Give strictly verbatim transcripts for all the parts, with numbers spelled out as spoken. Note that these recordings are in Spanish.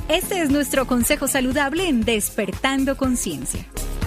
Este es nuestro consejo saludable en Despertando Conciencia.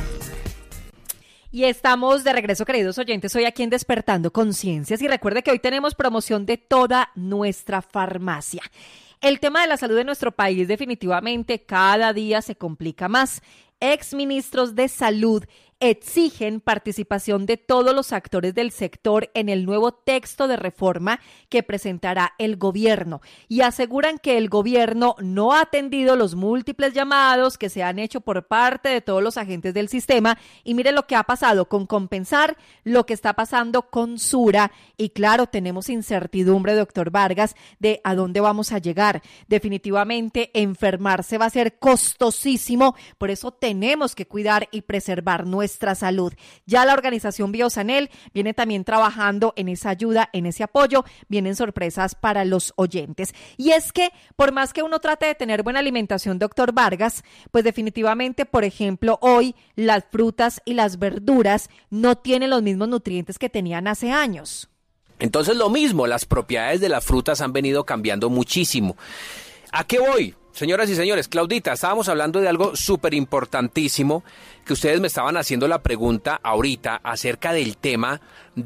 Y estamos de regreso, queridos oyentes, hoy aquí en Despertando Conciencias. Y recuerde que hoy tenemos promoción de toda nuestra farmacia. El tema de la salud de nuestro país definitivamente cada día se complica más. Exministros de salud exigen participación de todos los actores del sector en el nuevo texto de reforma que presentará el gobierno y aseguran que el gobierno no ha atendido los múltiples llamados que se han hecho por parte de todos los agentes del sistema. Y mire lo que ha pasado con Compensar, lo que está pasando con Sura y claro, tenemos incertidumbre, doctor Vargas, de a dónde vamos a llegar. Definitivamente enfermarse va a ser costosísimo, por eso tenemos que cuidar y preservar nuestra nuestra salud. Ya la organización Biosanel viene también trabajando en esa ayuda, en ese apoyo. Vienen sorpresas para los oyentes. Y es que, por más que uno trate de tener buena alimentación, doctor Vargas, pues definitivamente, por ejemplo, hoy las frutas y las verduras no tienen los mismos nutrientes que tenían hace años. Entonces lo mismo, las propiedades de las frutas han venido cambiando muchísimo. ¿A qué voy? Señoras y señores, Claudita, estábamos hablando de algo súper importantísimo que ustedes me estaban haciendo la pregunta ahorita acerca del tema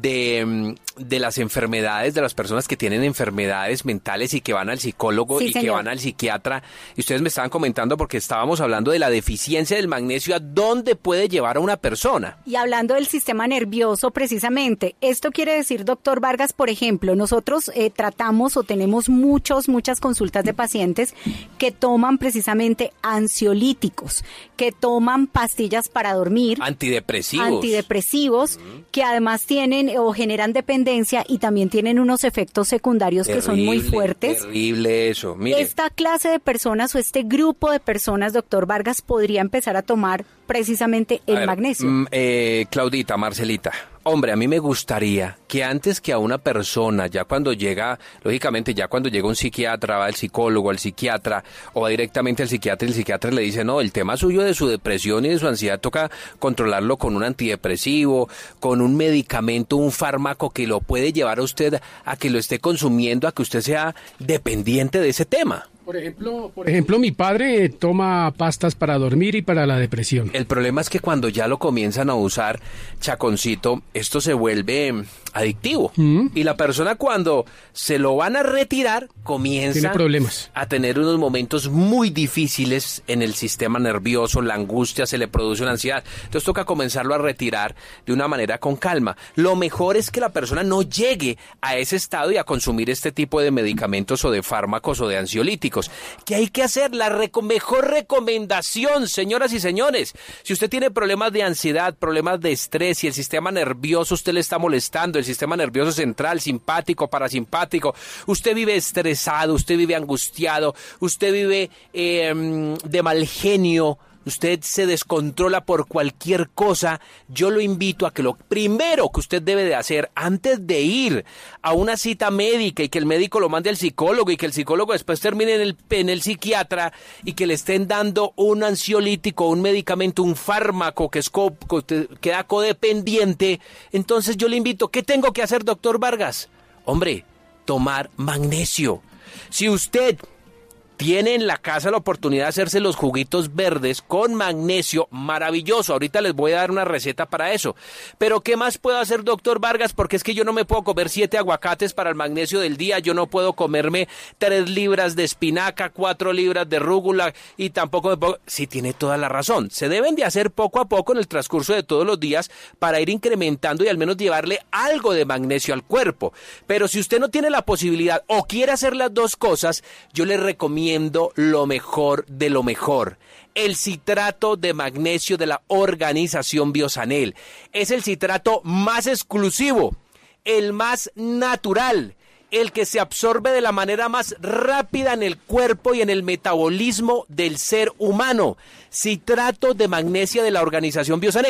de, de las enfermedades, de las personas que tienen enfermedades mentales y que van al psicólogo sí, y señor. que van al psiquiatra. Y ustedes me estaban comentando porque estábamos hablando de la deficiencia del magnesio, a dónde puede llevar a una persona. Y hablando del sistema nervioso precisamente, esto quiere decir, doctor Vargas, por ejemplo, nosotros eh, tratamos o tenemos muchos, muchas consultas de pacientes que toman precisamente ansiolíticos, que toman pastillas para dormir, antidepresivos, antidepresivos, uh-huh. que además tienen o generan dependencia y también tienen unos efectos secundarios terrible, que son muy fuertes. Terrible eso. Mire. Esta clase de personas o este grupo de personas, doctor Vargas, podría empezar a tomar precisamente el ver, magnesio. Mm, eh, Claudita, Marcelita. Hombre, a mí me gustaría que antes que a una persona, ya cuando llega, lógicamente ya cuando llega un psiquiatra, va al psicólogo, al psiquiatra, o va directamente al psiquiatra y el psiquiatra le dice, no, el tema suyo de su depresión y de su ansiedad toca controlarlo con un antidepresivo, con un medicamento, un fármaco que lo puede llevar a usted a que lo esté consumiendo, a que usted sea dependiente de ese tema. Por ejemplo, por ejemplo, mi padre toma pastas para dormir y para la depresión. El problema es que cuando ya lo comienzan a usar, Chaconcito, esto se vuelve adictivo. ¿Mm? Y la persona cuando se lo van a retirar, comienza Tiene problemas. a tener unos momentos muy difíciles en el sistema nervioso, la angustia, se le produce una ansiedad. Entonces toca comenzarlo a retirar de una manera con calma. Lo mejor es que la persona no llegue a ese estado y a consumir este tipo de medicamentos o de fármacos o de ansiolíticos. ¿Qué hay que hacer? La reco- mejor recomendación, señoras y señores. Si usted tiene problemas de ansiedad, problemas de estrés y el sistema nervioso usted le está molestando, el sistema nervioso central, simpático, parasimpático, usted vive estresado, usted vive angustiado, usted vive eh, de mal genio, usted se descontrola por cualquier cosa, yo lo invito a que lo primero que usted debe de hacer antes de ir a una cita médica y que el médico lo mande al psicólogo y que el psicólogo después termine en el, en el psiquiatra y que le estén dando un ansiolítico, un medicamento, un fármaco que, es co, que da codependiente, entonces yo le invito, ¿qué tengo que hacer, doctor Vargas? Hombre, tomar magnesio. Si usted tiene en la casa la oportunidad de hacerse los juguitos verdes con magnesio, maravilloso. Ahorita les voy a dar una receta para eso. Pero ¿qué más puedo hacer, doctor Vargas? Porque es que yo no me puedo comer siete aguacates para el magnesio del día, yo no puedo comerme tres libras de espinaca, cuatro libras de rúgula y tampoco me puedo... Sí, tiene toda la razón. Se deben de hacer poco a poco en el transcurso de todos los días para ir incrementando y al menos llevarle algo de magnesio al cuerpo. Pero si usted no tiene la posibilidad o quiere hacer las dos cosas, yo le recomiendo lo mejor de lo mejor. El citrato de magnesio de la organización Biosanel. Es el citrato más exclusivo, el más natural, el que se absorbe de la manera más rápida en el cuerpo y en el metabolismo del ser humano. Citrato de magnesio de la organización Biosanel.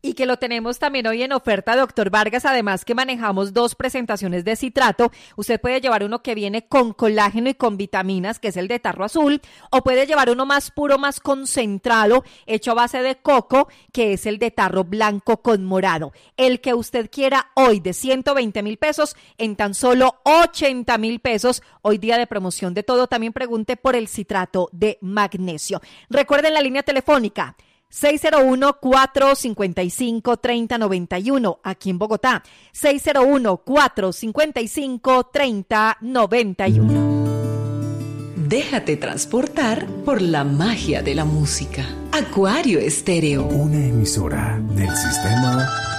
Y que lo tenemos también hoy en oferta, doctor Vargas, además que manejamos dos presentaciones de citrato. Usted puede llevar uno que viene con colágeno y con vitaminas, que es el de tarro azul, o puede llevar uno más puro, más concentrado, hecho a base de coco, que es el de tarro blanco con morado. El que usted quiera hoy de ciento veinte mil pesos en tan solo ochenta mil pesos. Hoy día de promoción de todo. También pregunte por el citrato de magnesio. Recuerden la línea telefónica seis cero uno, cuatro cinco cinco, tres cero nueve uno, aquí en Bogotá, seis cero uno, cuatro cinco cinco, tres cero nueve uno. Déjate transportar por la magia de la música. Acuario Estéreo. Una emisora del sistema